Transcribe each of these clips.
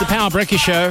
Power Breakfast Show.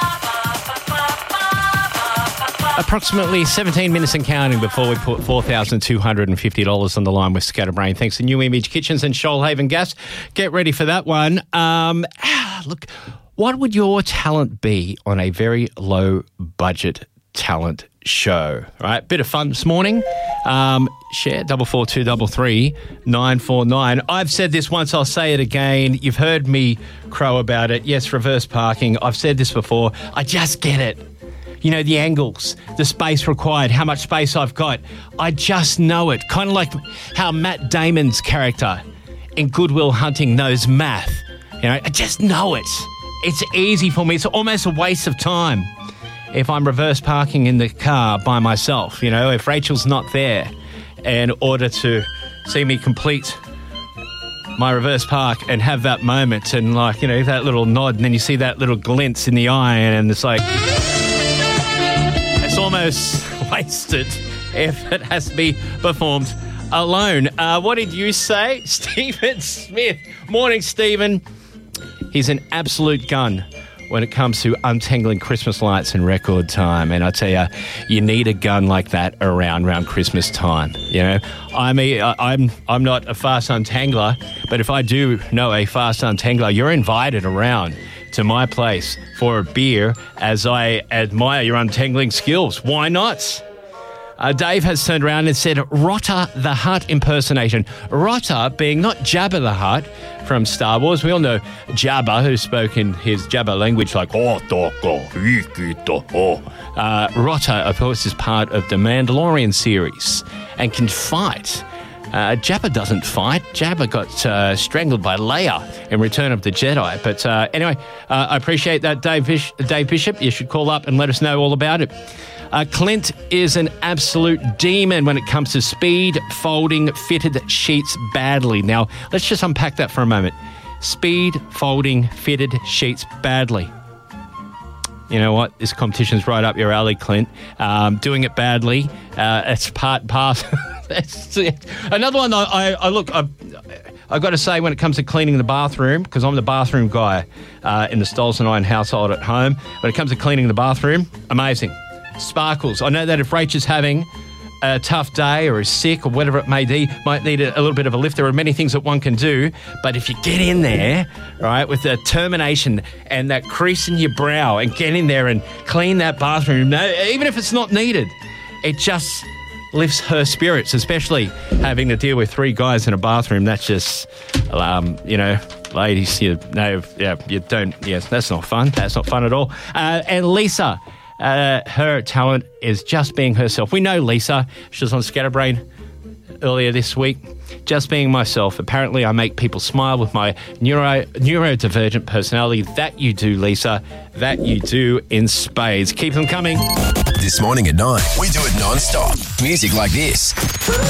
Approximately 17 minutes and counting before we put $4,250 on the line with Scatterbrain. Thanks to New Image Kitchens and Shoalhaven Gas. Get ready for that one. Look, what would your talent be on a very low budget talent show? Right, bit of fun this morning. Share 44233 949. I've said this once, I'll say it again. You've heard me crow about it. Yes, reverse parking. I've said this before. I just get it. You know, the angles, the space required, how much space I've got. I just know it. Kind of like how Matt Damon's character in Good Will Hunting knows math. You know, I just know it. It's easy for me. It's almost a waste of time if I'm reverse parking in the car by myself. You know, if Rachel's not there in order to see me complete my reverse park and have that moment and, like, you know, that little nod, and then you see that little glint in the eye, and it's like, it's almost wasted if it has to be performed alone. What did you say? Stephen Smith. Morning, Stephen. He's an absolute gun when it comes to untangling Christmas lights in record time. And I tell you, you need a gun like that around Christmas time. You know, I mean, I'm not a fast untangler, but if I do know a fast untangler, you're invited around to my place for a beer as I admire your untangling skills. Why not? Dave has turned around and said Rotter the Hutt impersonation. Rotter being not Jabba the Hutt from Star Wars. We all know Jabba, who spoke in his Jabba language like, Rotter, of course, is part of the Mandalorian series and can fight. Jabba doesn't fight. Jabba got strangled by Leia in Return of the Jedi. But anyway, I appreciate that, Dave Bishop. You should call up and let us know all about it. Clint is an absolute demon when it comes to speed folding fitted sheets badly. Now, let's just unpack that for a moment. Speed folding fitted sheets badly. You know what? This competition's right up your alley, Clint. Doing it badly. It's part and parcel. Another one, I've got to say, when it comes to cleaning the bathroom, because I'm the bathroom guy in the Stoles and Iron household at home, when it comes to cleaning the bathroom, amazing. Sparkles. I know that if Rach is having a tough day or is sick or whatever it may be, might need a little bit of a lift. There are many things that one can do, but if you get in there, right, with the determination and that crease in your brow and get in there and clean that bathroom, even if it's not needed, it just lifts her spirits, especially having to deal with three guys in a bathroom. That's just, you know, ladies, that's not fun. That's not fun at all. And Lisa, her talent is just being herself. We know Lisa. She was on Scatterbrain earlier this week. Just being myself. Apparently, I make people smile with my neurodivergent personality. That you do, Lisa. That you do in spades. Keep them coming. This morning at 9, we do it non-stop. Music like this.